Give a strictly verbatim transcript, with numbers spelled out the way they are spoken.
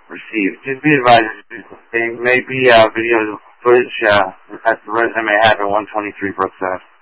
received. Just be advised, they may be uh, video footage uh, at the resume have at one twenty-three Brooks Ave.